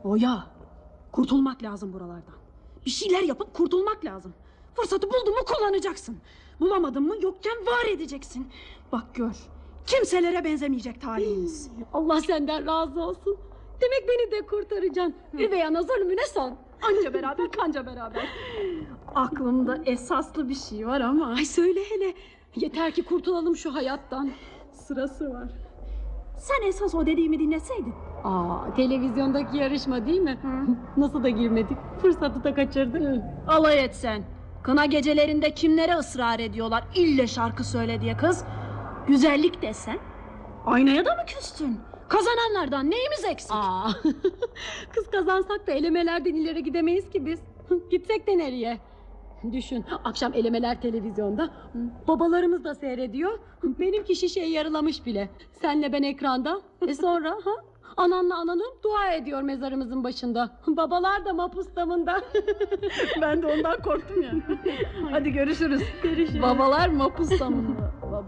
Oya, kurtulmak lazım buralardan. Bir şeyler yapıp kurtulmak lazım. Fırsatı buldun mu kullanacaksın. Bulamadın mı yokken var edeceksin. Bak gör, kimselere benzemeyecek talihimiz. Allah senden razı olsun. Demek beni de kurtaracaksın. Üvey ana zulmüne son. Anca beraber kanca beraber. Aklımda esaslı bir şey var ama. Ay söyle hele. Yeter ki kurtulalım şu hayattan. Sırası var. Sen esas o dediğimi dinleseydin. Televizyondaki yarışma değil mi? Nasıl da girmedik. Fırsatı da kaçırdık. Alay etsen. Kına gecelerinde kimlere ısrar ediyorlar ille şarkı söyle diye kız. Güzellik desen. Aynaya da mı küstün? Kazananlardan neyimiz eksik? Kız kazansak da elemelerden ileri gidemeyiz ki biz. Gitsek de nereye? Düşün, akşam elemeler televizyonda. Babalarımız da seyrediyor. Benimki şişeyi yarılamış bile. Senle ben ekranda. Sonra ananla ananım dua ediyor mezarımızın başında. Babalar da mapus damında. Ben de ondan korktum ya. Hadi görüşürüz. Görüşürüz. Babalar mapus damında.